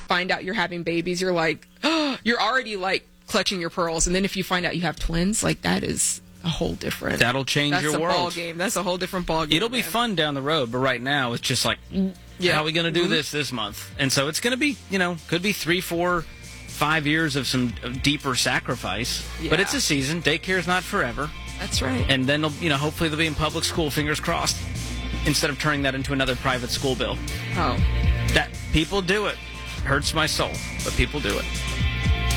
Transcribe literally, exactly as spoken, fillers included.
find out you're having babies, you're like, oh, you're already like clutching your pearls. And then if you find out you have twins, like that is a whole different. That'll change that's your a world. Ball game. That's a whole different ball game. It'll be man. fun down the road, but right now it's just like, yeah. how are we going to do mm-hmm. this this month? And so it's going to be, you know, could be three, four, five years of some deeper sacrifice. Yeah. But it's a season. Daycare's not forever. That's right. And then, they'll, you know, hopefully they'll be in public school, fingers crossed, instead of turning that into another private school bill. Oh. That people do it. Hurts my soul, but people do it.